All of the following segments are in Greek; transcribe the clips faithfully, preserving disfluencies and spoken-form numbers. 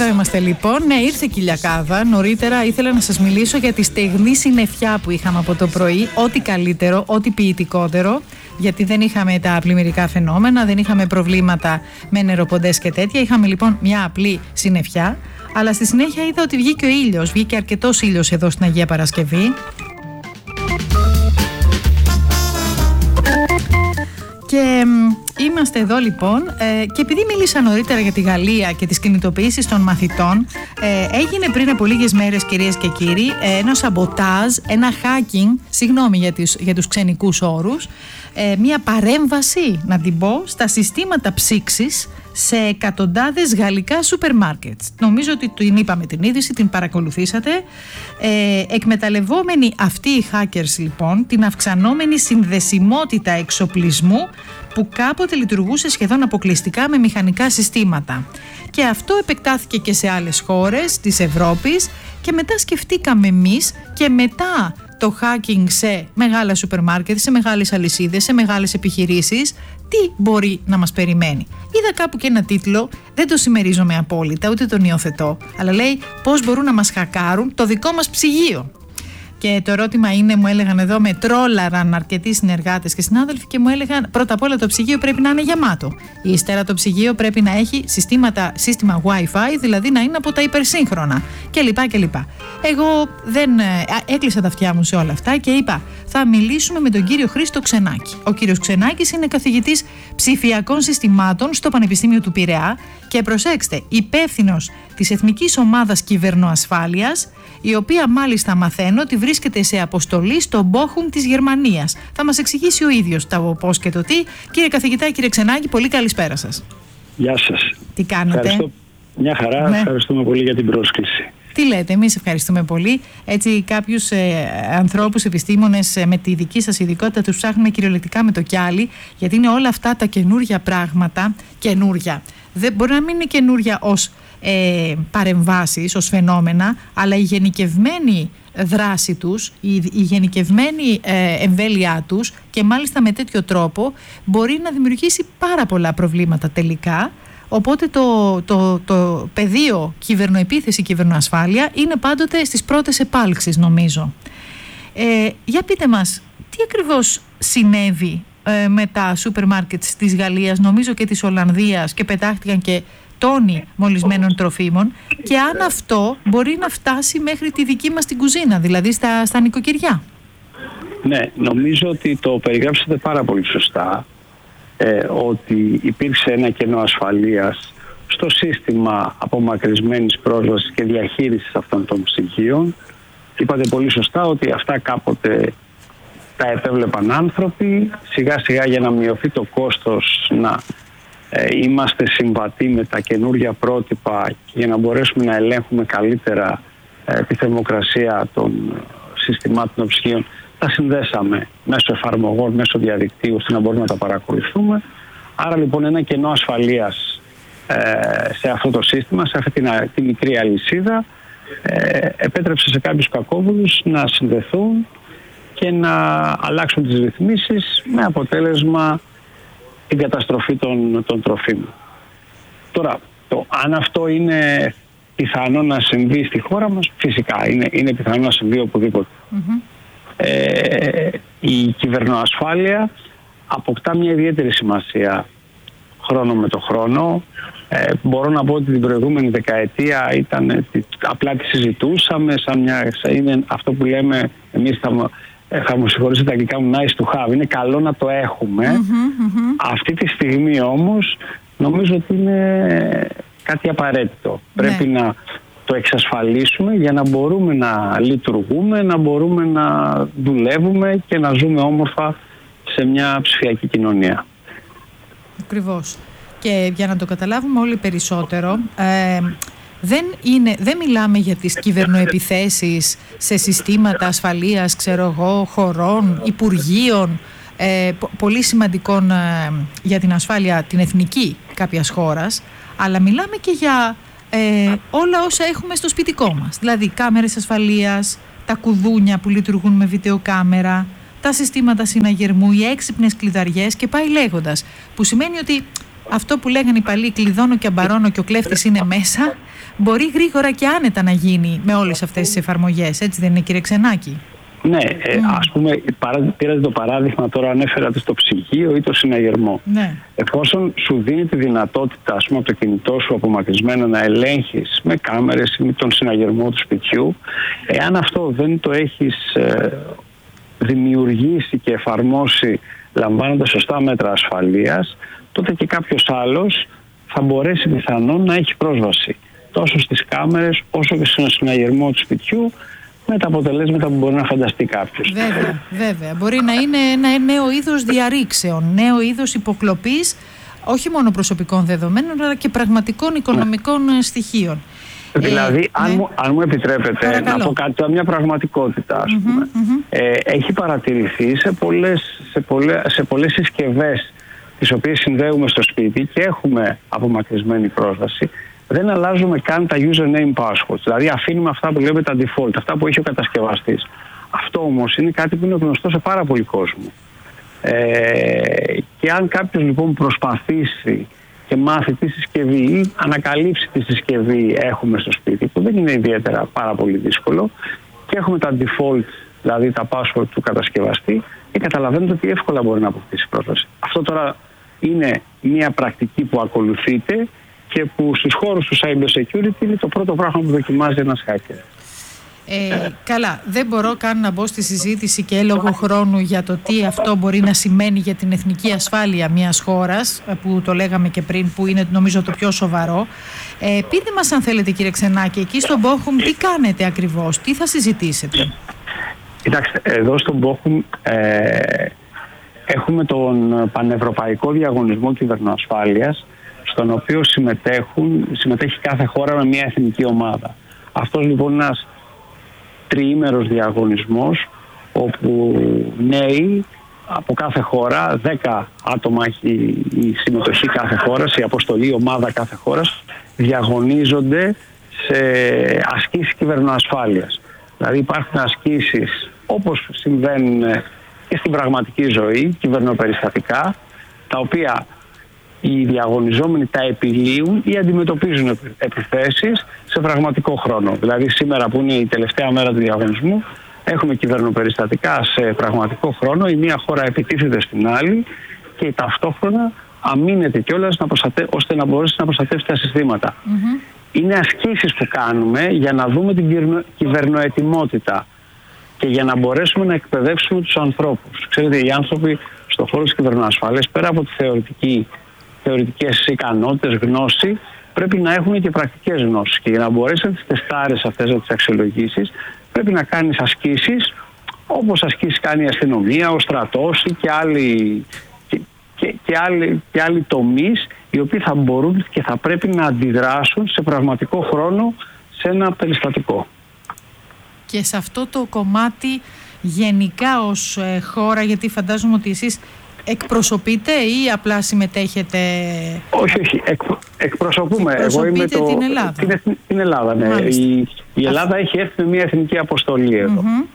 Εδώ είμαστε λοιπόν. Ναι, ήρθε Κυριακάδα. Νωρίτερα ήθελα να σας μιλήσω για τη στεγνή συννεφιά που είχαμε από το πρωί. Ό,τι καλύτερο, ό,τι ποιητικότερο. Γιατί δεν είχαμε τα πλημμυρικά φαινόμενα, δεν είχαμε προβλήματα με νεροποντές και τέτοια. Είχαμε λοιπόν μια απλή συννεφιά. Αλλά στη συνέχεια είδα ότι βγήκε ο ήλιος. Βγήκε αρκετός ήλιος εδώ στην Αγία Παρασκευή. Και είμαστε εδώ λοιπόν ε, και επειδή μίλησα νωρίτερα για τη Γαλλία και τις κινητοποιήσεις των μαθητών, ε, έγινε πριν από λίγες μέρες, κυρίες και κύριοι, ε, ένα σαμποτάζ, ένα hacking, συγγνώμη για, τις, για τους ξενικούς όρους, ε, μια παρέμβαση, να την πω, στα συστήματα ψήξης σε εκατοντάδες γαλλικά σούπερ μάρκετ. Νομίζω ότι την είπαμε την είδηση, την παρακολουθήσατε. Ε, εκμεταλλευόμενοι αυτοί οι hackers λοιπόν την αυξανόμενη συνδεσιμότητα εξοπλισμού που κάποτε λειτουργούσε σχεδόν αποκλειστικά με μηχανικά συστήματα. Και αυτό επεκτάθηκε και σε άλλες χώρες της Ευρώπης και μετά σκεφτήκαμε εμείς και μετά το hacking σε μεγάλα σούπερ μάρκετ, σε μεγάλες αλυσίδες, σε μεγάλες επιχειρήσεις, τι μπορεί να μας περιμένει. Είδα κάπου και ένα τίτλο, δεν το συμμερίζομαι απόλυτα, ούτε τον υιοθετώ, αλλά λέει πώς μπορούν να μας χακάρουν το δικό μας ψυγείο. Και το ερώτημα είναι, μου έλεγαν εδώ, με τρόλαραν αρκετοί συνεργάτες και συνάδελφοι και μου έλεγαν πρώτα απ' όλα το ψυγείο πρέπει να είναι γεμάτο. Ύστερα το ψυγείο πρέπει να έχει συστήματα, σύστημα Wi-Fi, δηλαδή να είναι από τα υπερσύγχρονα κλπ. κλπ. Εγώ δεν έκλεισα τα αυτιά μου σε όλα αυτά και είπα θα μιλήσουμε με τον κύριο Χρήστο Ξενάκη. Ο κύριος Ξενάκης είναι καθηγητής ψηφιακών συστημάτων στο Πανεπιστήμιο του Πειραιά και προσέξτε, υπεύθυνος της Εθνικής Ομάδας Κυβερνοασφάλειας, η οποία μάλιστα μαθαίνω ότι βρίσκεται σε αποστολή στο Μπόχουμ της Γερμανίας. Θα μας εξηγήσει ο ίδιος το πώς και το τι. Κύριε καθηγητά, κύριε Ξενάκη, πολύ καλησπέρα σας. Γεια σας. Τι κάνετε? Ευχαριστώ. Μια χαρά, ναι. Ευχαριστούμε πολύ για την πρόσκληση. Τι λέτε, εμείς ευχαριστούμε πολύ. Έτσι κάποιους ε, ανθρώπους, επιστήμονες ε, με τη δική σας ειδικότητα τους ψάχνουμε κυριολεκτικά με το κιάλι, γιατί είναι όλα αυτά τα καινούρια πράγματα, καινούρια. Δεν μπορεί να μην είναι καινούρια ως ε, παρεμβάσεις, ως φαινόμενα, αλλά η γενικευμένη δράση τους, η, η γενικευμένη ε, εμβέλειά τους και μάλιστα με τέτοιο τρόπο μπορεί να δημιουργήσει πάρα πολλά προβλήματα τελικά. Οπότε το, το, το πεδίο κυβερνοεπίθεση, κυβερνοασφάλεια είναι πάντοτε στις πρώτες επάλξεις, νομίζω. Ε, για πείτε μας, τι ακριβώς συνέβη ε, με τα σούπερ μάρκετ της Γαλλίας, νομίζω και της Ολλανδίας, και πετάχτηκαν και τόνοι μολυσμένων τροφίμων, και αν αυτό μπορεί να φτάσει μέχρι τη δική μας την κουζίνα, δηλαδή στα, στα νοικοκυριά. Ναι, νομίζω ότι το περιγράψατε πάρα πολύ σωστά. Ε, ότι υπήρξε ένα κενό ασφαλείας στο σύστημα απομακρυσμένης πρόσβασης και διαχείρισης αυτών των στοιχείων. Είπατε πολύ σωστά ότι αυτά κάποτε τα επέβλεπαν άνθρωποι. Σιγά σιγά, για να μειωθεί το κόστος, να ε, είμαστε συμβατοί με τα καινούργια πρότυπα και για να μπορέσουμε να ελέγχουμε καλύτερα ε, τη θερμοκρασία των συστημάτων των ψυγείων, τα συνδέσαμε μέσω εφαρμογών, μέσω διαδικτύου, ώστε να μπορούμε να τα παρακολουθούμε. Άρα λοιπόν ένα κενό ασφαλείας ε, σε αυτό το σύστημα, σε αυτή την, την μικρή αλυσίδα, ε, επέτρεψε σε κάποιους κακόβουλους να συνδεθούν και να αλλάξουν τις ρυθμίσεις, με αποτέλεσμα την καταστροφή των, των τροφίμων. Τώρα, το, αν αυτό είναι πιθανό να συμβεί στη χώρα μας, φυσικά είναι, είναι πιθανό να συμβεί οπουδήποτε. Mm-hmm. Ε, η κυβερνοασφάλεια αποκτά μια ιδιαίτερη σημασία χρόνο με το χρόνο. Ε, μπορώ να πω ότι την προηγούμενη δεκαετία ήταν, απλά τη συζητούσαμε σαν μια, είναι αυτό που λέμε εμείς, θα, θα μου συγχωρήσετε τα αγγλικά μου, nice to have, είναι καλό να το έχουμε. Mm-hmm, mm-hmm. Αυτή τη στιγμή όμως νομίζω ότι είναι κάτι απαραίτητο. Yeah. Πρέπει να το εξασφαλίσουμε για να μπορούμε να λειτουργούμε, να μπορούμε να δουλεύουμε και να ζούμε όμορφα σε μια ψηφιακή κοινωνία. Ακριβώς. Και για να το καταλάβουμε όλοι περισσότερο, ε, δεν, είναι, δεν μιλάμε για τις κυβερνοεπιθέσεις σε συστήματα ασφαλείας, ξέρω εγώ, χωρών, υπουργείων, ε, πο, πολύ σημαντικών ε, για την ασφάλεια την εθνική κάποιας χώρας, αλλά μιλάμε και για Ε, όλα όσα έχουμε στο σπιτικό μας. Δηλαδή κάμερες ασφαλείας, τα κουδούνια που λειτουργούν με βιντεοκάμερα, τα συστήματα συναγερμού, οι έξυπνες κλειδαριές και πάει λέγοντας. Που σημαίνει ότι αυτό που λέγανε οι παλιοί, κλειδώνω και αμπαρώνω και ο κλέφτης είναι μέσα, μπορεί γρήγορα και άνετα να γίνει με όλες αυτές τις εφαρμογές, έτσι δεν είναι, κύριε Ξενάκη? Ναι, ε, mm. ας πούμε, πήρατε το παράδειγμα τώρα, ανέφερατε στο ψυγείο ή το συναγερμό. Ναι. Εφόσον σου δίνει τη δυνατότητα, ας πούμε, από το κινητό σου απομακρυσμένα να ελέγχεις με κάμερες ή με τον συναγερμό του σπιτιού, εάν αυτό δεν το έχεις ε, δημιουργήσει και εφαρμόσει λαμβάνοντας σωστά μέτρα ασφαλείας, τότε και κάποιος άλλος θα μπορέσει πιθανόν να έχει πρόσβαση τόσο στις κάμερες όσο και στον συναγερμό του σπιτιού, με τα αποτελέσματα που μπορεί να φανταστεί κάποιος. Βέβαια, βέβαια. Μπορεί να είναι ένα νέο είδος διαρρήξεων, νέο είδος υποκλοπής, όχι μόνο προσωπικών δεδομένων, αλλά και πραγματικών οικονομικών ναι. στοιχείων. Δηλαδή, ε, αν, ναι. μου, αν μου επιτρέπετε Παρακαλώ. να πω κάτι, μια πραγματικότητα, ας mm-hmm, πούμε. Mm-hmm. Ε, έχει παρατηρηθεί σε πολλές, σε πολλές, σε πολλές συσκευές τις οποίες συνδέουμε στο σπίτι και έχουμε απομακρυσμένη πρόσβαση, δεν αλλάζουμε καν τα username passwords. Δηλαδή αφήνουμε αυτά που λέμε τα default, αυτά που έχει ο κατασκευαστής. Αυτό όμως είναι κάτι που είναι γνωστό σε πάρα πολύ κόσμο. Ε, και αν κάποιος λοιπόν προσπαθήσει και μάθει τι συσκευή ή ανακαλύψει τι συσκευή έχουμε στο σπίτι, που δεν είναι ιδιαίτερα πάρα πολύ δύσκολο, και έχουμε τα default, δηλαδή τα password του κατασκευαστή, και καταλαβαίνετε ότι εύκολα μπορεί να αποκτήσει πρόσβαση. Αυτό τώρα είναι μια πρακτική που ακολουθείται και που στους χώρους του cyber security είναι το πρώτο πράγμα που δοκιμάζει ένας hacker. Ε, καλά, δεν μπορώ καν να μπω στη συζήτηση και λόγω χρόνου για το τι αυτό μπορεί να σημαίνει για την εθνική ασφάλεια μιας χώρας, που το λέγαμε και πριν, που είναι νομίζω το πιο σοβαρό. Ε, πείτε μας, αν θέλετε, κύριε Ξενάκη, εκεί στον Bochum τι κάνετε ακριβώς, τι θα συζητήσετε? Κοιτάξτε, εδώ στον Bochum ε, έχουμε τον πανευρωπαϊκό διαγωνισμό κυβερνοασφάλειας, στον οποίο συμμετέχουν, συμμετέχει κάθε χώρα με μια εθνική ομάδα. Αυτός λοιπόν είναι ένας τριήμερος διαγωνισμός, όπου νέοι από κάθε χώρα, δέκα άτομα έχει η συμμετοχή κάθε χώρας, η αποστολή, η ομάδα κάθε χώρας, διαγωνίζονται σε ασκήσεις κυβερνοασφάλειας. Δηλαδή υπάρχουν ασκήσεις όπως συμβαίνουν και στην πραγματική ζωή, κυβερνοπεριστατικά, τα οποία οι διαγωνιζόμενοι τα επιλύουν ή αντιμετωπίζουν επιθέσεις σε πραγματικό χρόνο. Δηλαδή σήμερα που είναι η τελευταία μέρα του διαγωνισμού, έχουμε κυβερνοπεριστατικά σε πραγματικό χρόνο, η μία χώρα επιτίθεται στην άλλη και ταυτόχρονα αμήνεται κιόλας να προστατε... ώστε να μπορέσει να προστατεύσει τα συστήματα. Mm-hmm. Είναι ασκήσεις που κάνουμε για να δούμε την κυβερνοετοιμότητα και για να μπορέσουμε να εκπαιδεύσουμε τους ανθρώπους. Ξέρετε, οι άνθρωποι στον χώρο της κυβερνοασφάλειας, πέρα από τη θεωρητική θεωρητικές ικανότητες, γνώση, πρέπει να έχουν και πρακτικές γνώσεις. Και για να μπορέσει να τις τεστάρεις αυτές, να τις αξιολογήσεις, πρέπει να κάνεις ασκήσεις, όπως ασκήσεις κάνει η αστυνομία, ο στρατός και άλλοι, και, και, και, άλλοι, και άλλοι τομείς, οι οποίοι θα μπορούν και θα πρέπει να αντιδράσουν σε πραγματικό χρόνο σε ένα περιστατικό. Και σε αυτό το κομμάτι γενικά ως ε, χώρα, γιατί φαντάζομαι ότι εσείς εκπροσωπείτε ή απλά συμμετέχετε? Όχι, όχι. Εκ, εκπροσωπούμε. Εγώ είμαι το, την Ελλάδα. Την, την Ελλάδα, ναι. Η, η Ελλάδα έχει έρθει με μια εθνική αποστολή εδώ. Mm-hmm.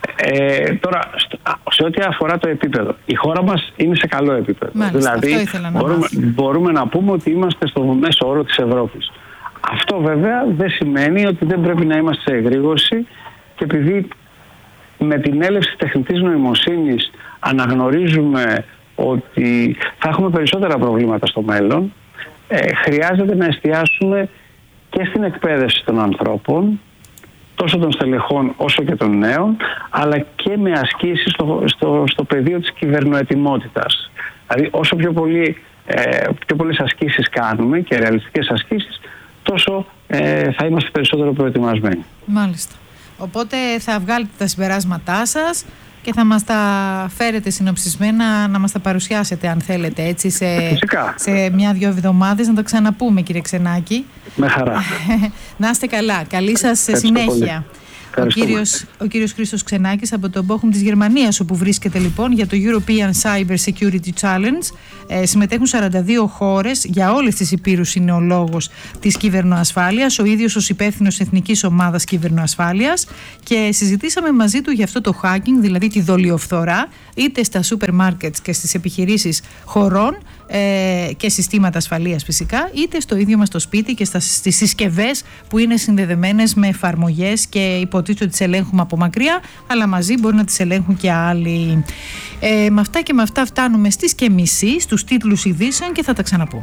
Ε, τώρα, σε ό,τι αφορά το επίπεδο, η χώρα μας είναι σε καλό επίπεδο. Μάλιστα, δηλαδή, να μπορούμε, μπορούμε να πούμε ότι είμαστε στο μέσο όρο της Ευρώπης. Αυτό βέβαια δεν σημαίνει ότι δεν πρέπει να είμαστε σε εγρήγορση, και επειδή με την έλευση τεχνητής νοημοσύνης αναγνωρίζουμε ότι θα έχουμε περισσότερα προβλήματα στο μέλλον, ε, χρειάζεται να εστιάσουμε και στην εκπαίδευση των ανθρώπων, τόσο των στελεχών όσο και των νέων, αλλά και με ασκήσεις στο, στο, στο πεδίο της κυβερνοετοιμότητας. Δηλαδή όσο πιο, πολύ, ε, πιο πολλές ασκήσεις κάνουμε και ρεαλιστικές ασκήσεις, τόσο ε, θα είμαστε περισσότερο προετοιμασμένοι. Μάλιστα. Οπότε θα βγάλετε τα συμπεράσματά σας και θα μας τα φέρετε συνοψισμένα, να μας τα παρουσιάσετε, αν θέλετε, έτσι, σε, σε μια-δυο εβδομάδες, να τα ξαναπούμε, κύριε Ξενάκη. Με χαρά. Να είστε καλά. Καλή σας συνέχεια. Ο κύριος, ο κύριος Χρήστος Ξενάκης από το Bochum της Γερμανίας, όπου βρίσκεται λοιπόν για το European Cyber Security Challenge. Ε, συμμετέχουν σαράντα δύο χώρες, για όλες τις υπήρους είναι ο λόγος της κυβερνοασφάλειας, ο ίδιος ως υπεύθυνος εθνικής ομάδας κυβερνοασφάλειας, και συζητήσαμε μαζί του για αυτό το hacking, δηλαδή τη δολιοφθορά, είτε στα σούπερ μάρκετς και στις επιχειρήσεις χωρών, ε, και συστήματα ασφαλείας φυσικά, είτε στο ίδιο μας το σπίτι και στα, στις συσκευές που είναι συνδεδεμένες με εφαρμογές και υποτίθεται ότι τις ελέγχουμε από μακριά, αλλά μαζί μπορεί να τις ελέγχουν και άλλοι. Ε, με αυτά και με αυτά φτάνουμε στις και μισή, στους τίτλους ειδήσεων, και θα τα ξαναπούμε.